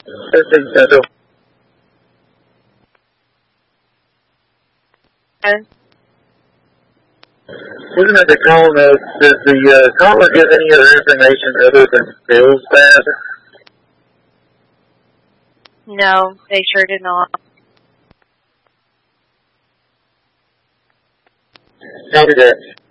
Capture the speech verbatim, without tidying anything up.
Testing Central. And Looking at the call notes, does the uh, caller give any other information other than bills bad? no, they sure did not. Copy that.